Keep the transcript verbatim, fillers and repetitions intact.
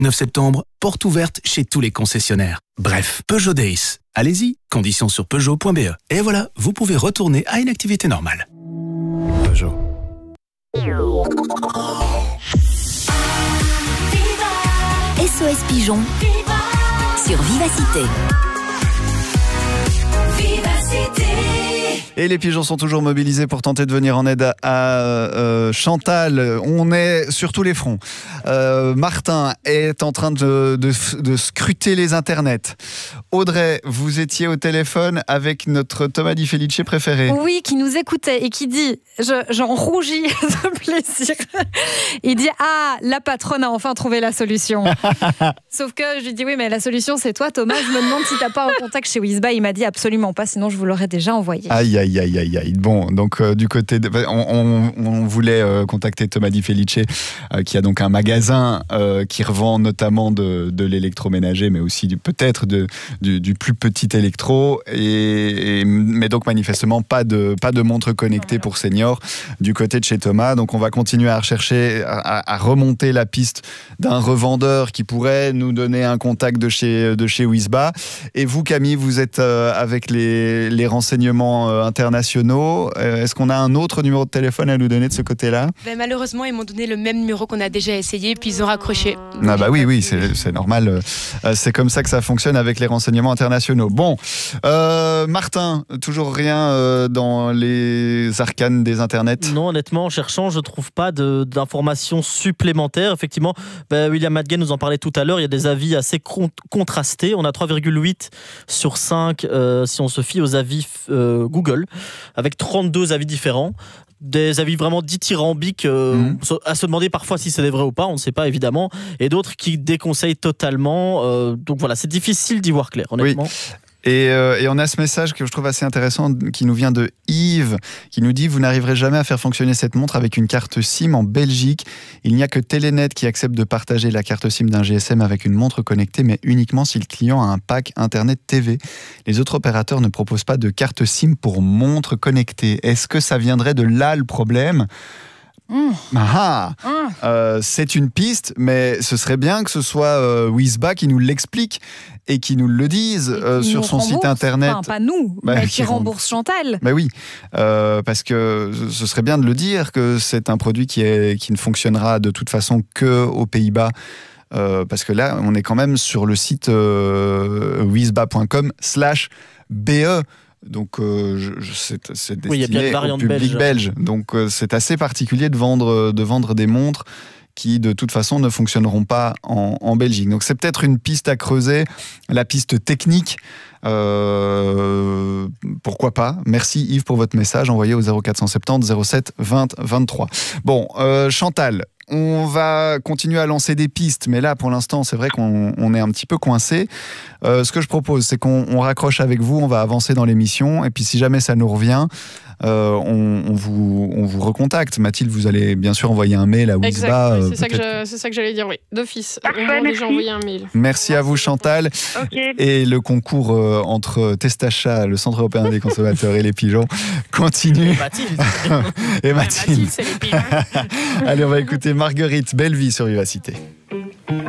neuf septembre, porte ouverte chez tous les concessionnaires. Bref, Peugeot Days. Allez-y, conditions sur peugeot point b e. Et voilà, vous pouvez retourner à une activité normale. Peugeot. S O S Pigeon sur Vivacité. Vivacité. Et les pigeons sont toujours mobilisés pour tenter de venir en aide à, à euh, Chantal. On est sur tous les fronts. Euh, Martin est en train de, de, de scruter les internets. Audrey, vous étiez au téléphone avec notre Thomas Di Felice préféré. Oui, qui nous écoutait et qui dit, je, j'en rougis de plaisir. Il dit, ah, la patronne a enfin trouvé la solution. Sauf que je lui dis, oui, mais la solution c'est toi, Thomas. Je me demande si t'as pas un contact chez Wizba. Il m'a dit absolument pas, sinon je vous l'aurais déjà envoyé. Aïe, aïe, aïe, aïe, aïe. Bon, donc euh, du côté, de, on, on, on voulait euh, contacter Thomas Di Felice, euh, qui a donc un magasin euh, qui revend notamment de, de l'électroménager, mais aussi du, peut-être de, du, du plus petit électro, et, et, mais donc manifestement pas de, pas de montre connectée pour seniors du côté de chez Thomas. Donc on va continuer à rechercher, à, à remonter la piste d'un revendeur qui pourrait nous donner un contact de chez, de chez Wizba. Et vous, Camille, vous êtes euh, avec les, les renseignements euh, internationaux. Euh, est-ce qu'on a un autre numéro de téléphone à nous donner de ce côté-là ? Ben, malheureusement, ils m'ont donné le même numéro qu'on a déjà essayé, puis ils ont raccroché. Ah bah oui, oui, c'est, c'est normal. Euh, c'est comme ça que ça fonctionne avec les renseignements internationaux. Bon, euh, Martin, toujours rien euh, dans les arcanes des internets ? Non, honnêtement, en cherchant, je ne trouve pas de, d'informations supplémentaires. Effectivement, ben, William Madgen nous en parlait tout à l'heure, il y a des avis assez con- contrastés. On a trois virgule huit sur cinq euh, si on se fie aux avis euh, Google, avec trente-deux avis différents. Des avis vraiment dithyrambiques, euh, mmh. à se demander parfois si c'est vrai ou pas, on ne sait pas évidemment, et d'autres qui déconseillent totalement. Euh, donc voilà, c'est difficile d'y voir clair, honnêtement. Oui. Et, euh, et on a ce message que je trouve assez intéressant qui nous vient de Yves, qui nous dit « Vous n'arriverez jamais à faire fonctionner cette montre avec une carte SIM en Belgique. Il n'y a que Telenet qui accepte de partager la carte SIM d'un G S M avec une montre connectée, mais uniquement si le client a un pack Internet T V. Les autres opérateurs ne proposent pas de carte SIM pour montre connectée. Est-ce que ça viendrait de là le problème ? Mmh. Ah, mmh. euh, c'est une piste, mais ce serait bien que ce soit euh, Wizba qui nous l'explique et qui nous le dise euh, sur son site internet. Enfin, pas nous, bah, mais qui, qui rembourse Chantal. Bah oui, euh, parce que ce serait bien de le dire que c'est un produit qui, est, qui ne fonctionnera de toute façon qu'aux Pays-Bas. Euh, parce que là, on est quand même sur le site euh, wizba point com slash B E. Donc euh, je, je, c'est, c'est destiné oui, au public belge. belge. Donc euh, c'est assez particulier de vendre, de vendre des montres qui de toute façon ne fonctionneront pas en, en Belgique. Donc c'est peut-être une piste à creuser, la piste technique. Euh, pourquoi pas. Merci Yves pour votre message envoyé au zéro quatre cent soixante-dix zéro sept vingt vingt-trois. Bon, euh, Chantal, on va continuer à lancer des pistes, mais là, pour l'instant, c'est vrai qu'on on est un petit peu coincé. Euh, ce que je propose, c'est qu'on on raccroche avec vous, on va avancer dans l'émission, et puis si jamais ça nous revient, euh, on, on, vous, on vous recontacte. Mathilde, vous allez bien sûr envoyer un mail à Wizba. Exact, oui, c'est, ça que je, c'est ça que j'allais dire, oui, d'office. Parfait, on a déjà envoyé un mail. Merci à vous, Chantal. Okay. Et le concours euh, entre Testachat, le Centre européen des consommateurs et les pigeons continue. Et Mathilde. et Mathilde. Mathilde, c'est les pigeons. Allez, on va écouter Marguerite, Belle vie sur Vivacité.